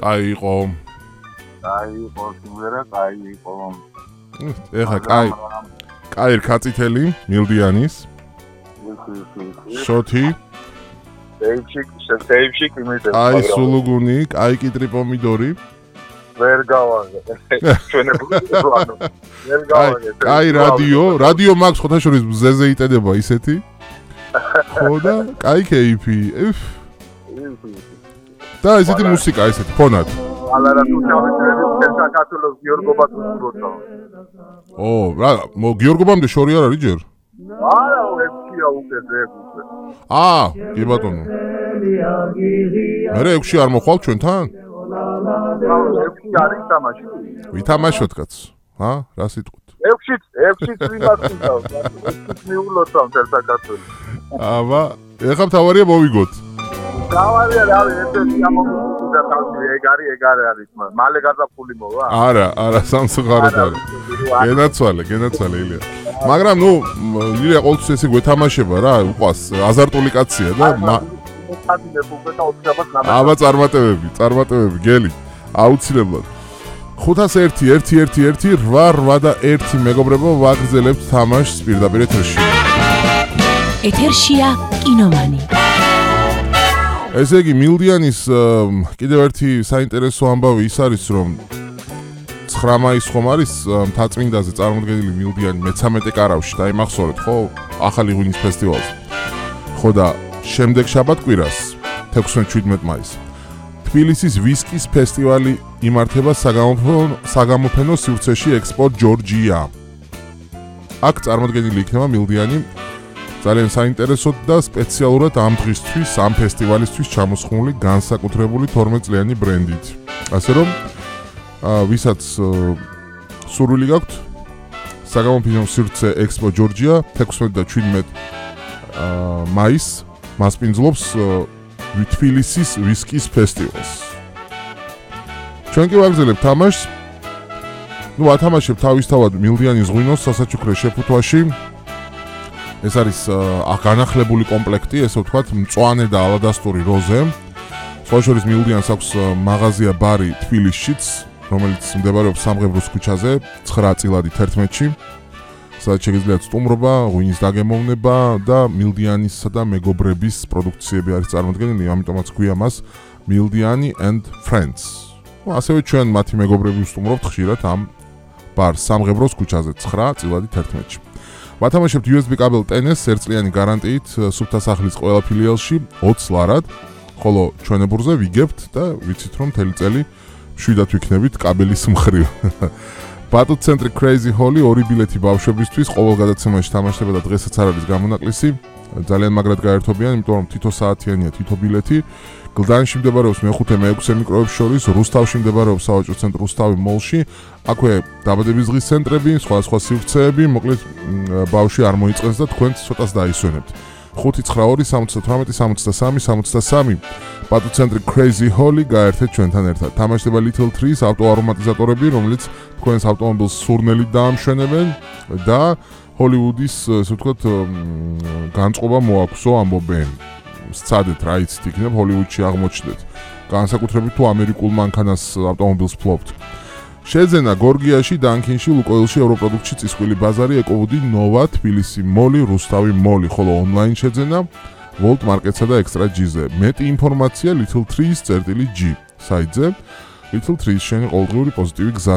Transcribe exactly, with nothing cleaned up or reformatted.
კაი იყო. კაი იყო, სიმღერა კაი იყო. ეხა კაი. კაი რკაწითელი მილდიანის. შოთი. დეივში, დეივში იმიტებს. აი სულუგუნი, კაი კიტრი პომიდორი. ვერ გავაგე. ჩვენებული პლანო. ვერ გავაგე. კაი რადიო, რადიო მაქვს ხოთა შორის მზეზე იტედება ისეთი. ხო და კაი კეიფი. და ესეთი მუსიკა, ესეთი ფონად. ალარა თუ ჩავიწერდი საქართველოს გიორგო ბატონს. ო, რა, გიორგობამდე შორი არ არის ჯერ? არა, ექვსია უკეთე, ექვსი. აა, კი ბატონო. მე ექვსი არ მოხვალ ჩვენთან? ექვსი არის თამაში. ვითამაშოთ კაც. ჰა, რა სიტყვით? ექვსი, ექვსი ვიმართავს. ექვსი მიულოთ ამ საქართველოს. აბა, ეხლა თავარია მოვიგოთ. თავარია რა არის, ერთ-ერთი ამომიწევს და თავი ეგ არის, ეგ არის, მალე გაზაფხული მოვა. არა, არა, სამსუღაროდ არის. გენაცვალე, გენაცვალე ილია. მაგრამ ნუ ილია ყოველთვის ესე გვეთამაშება რა, უყვას აზარტული კაცია და აბა წარმატებები, წარმატებები, გელი. აუცილებლად. ხუთას ერთი, ერთი, ერთი, ერთი, რვა, რვა და ერთი მეგობრებო, ვაგრძელებთ თამაშს პირდაპირ ეთერში. ეთერშია კინომანი. ესე იგი, მილდიანის კიდევ ერთი საინტერესო ამბავი ის არის, რომ ცხრა მაისს ხომ არის მთაწმინდაზე წარმოდგენილი მილდიანი მეცამეტე კარავში, დაიმახსოვრეთ, ხო? ახალი ღვინის ფესტივალზე. ხო და შემდეგ შაბათ-კვირას, თექვსმეტ-შვიდმეტ მაისს, თბილისის ვისკის ფესტივალი იმართება საგამოფენო საგამოფენო სივრცეში ექსპო ჯორჯია. აქ წარმოდგენილი იქნება მილდიანი ძალიან საინტერესოდ და სპეციალურად ამ დღისთვის, ამ ფესტივალისთვის ჩამოსხმული განსაკუთრებული თორმეტ წლიანი ბრენდით. ასე რომ, ვისაც სურვილი გაქვთ, საგამოფენო სივრცე ექსპო ჯორჯია თექვსმეტ და შვიდმეტ მაისს მასპინძლობს თბილისის ვისკის ფესტივალს. ჩვენ კი ვაგრძელებთ თამაშს. ნუ ათამაშებთ თავისთავად მილდიანის ღვინოს სასაჩუქრე შეფუთვაში. ეს არის განახლებული კომპლექტი, ესე ვთქვათ, მწვანე და ალადასტური როზე. სხვა შორის მილდიანს აქვს მაღაზია ბარი თბილისშიც, რომელიც მდებარეობს სამღებროს ქუჩაზე, ცხრა წილადი თერთმეტში. სადაც შეგიძლიათ სტუმრობა, ღვინის დაგემოვნება და მილდიანისა და მეგობრების პროდუქციები არის წარმოდგენილი, ამიტომაც გვია მას მილდიანი and friends. ასევე ჩვენ მათი მეგობრები ვსტუმრობთ ხშირად ამ ბარს სამღებროს ქუჩაზე, ცხრა წილადი თერთმეტში. ვათამაშებთ იუ ეს ბი კაბელ ტენეს ერთწლიანი გარანტიით სუფთა სახლის ყველა ფილიალში ოცს ლარად, ხოლო ჩვენებურზე ვიგებთ და ვიცით რომ მთელი წელი მშვიდად ვიქნებით კაბელის მხრივ. ბატუტ ცენტრი Crazy Holly ორი ბილეთი ბავშვებისთვის ყოველ გადაცემაში თამაშდება და დღესაც არ არის გამონაკლისი. ძალიან მაგრად გაერთობიან, იმიტომ რომ თითო საათიანია თითო ბილეთი. გლდანში მდებარეობს მეხუთე მეექვსე მიკროებს შორის, რუსთავში მდებარეობს სავაჭრო ცენტრ რუსთავი მოლში. აქვე დაბადების დღის ცენტრები, სხვადასხვა სივრცეები, მოკლედ ბავშვი არ მოიწყენს და თქვენც ცოტას დაისვენებთ. ხუთი ცხრა ორი სამოცდათვრამეტი სამოცდასამი სამოცდასამი ბატუტ ცენტრი Crazy Holly გაერთეთ ჩვენთან ერთად. თამაშდება Little Trees ავტოარომატიზატორები, რომელიც თქვენს ავტომობილს სურნელით დაამშვენებენ და ჰოლივუდის, ასე ვთქვათ, განწყობა მოაქვსო ამბობენ. სცადეთ რა იცით იქნებ ჰოლივუდში აღმოჩნდეთ. განსაკუთრებით თუ ამერიკულ მანქანას ავტომობილს ფლობთ. შეძენა გორგიაში, დანკინში, ლუკოილში, ევროპროდუქტში, წისქვილი ბაზარი, ეკოვუდი, ნოვა, თბილისი მოლი, რუსთავი მოლი, ხოლო ონლაინ შეძენა ვოლტ მარკეტსა და ექსტრა ჯიზე. მეტი ინფორმაცია Little Trees წერტილი G საიტზე. Little Trees შენი ყოველდღიური პოზიტივი გზა